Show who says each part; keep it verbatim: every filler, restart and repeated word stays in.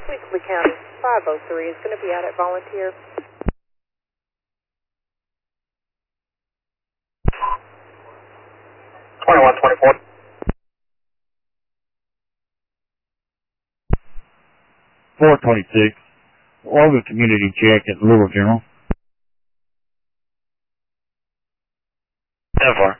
Speaker 1: Weasley County five oh three is going to be out at Volunteer.
Speaker 2: twenty-one twenty-four.
Speaker 3: four twenty-six. Logan Community Check at Louisville General.
Speaker 2: ten four.